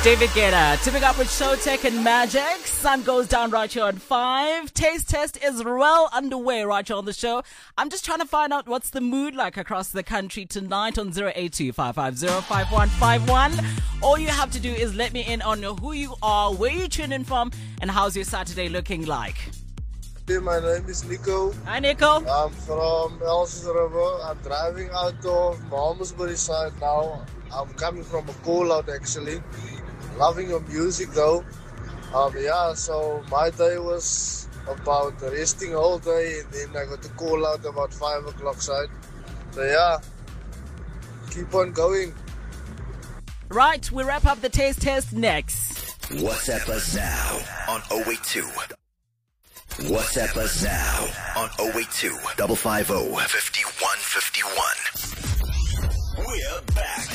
David Guetta, tipping up with Showtech and Magic. Sun goes down right here on 5. Taste test is well underway right here on the show. I'm just trying to find out what's the mood like across the country tonight on 082-550-5151. All you have to do is let me in on who you are, where you tune in from, and how's your Saturday looking like. Hey, my name is Nico. Hi, Nico. I'm from Elsis River. I'm driving out of Malmesbury side now. I'm coming from a call out actually. Loving your music though. So my day was about resting all day, and then I got to call out about 5 o'clock side. So keep on going. Right, we wrap up the taste test next. WhatsApp us now on 082. WhatsApp us now on 082 550 5151. We're back.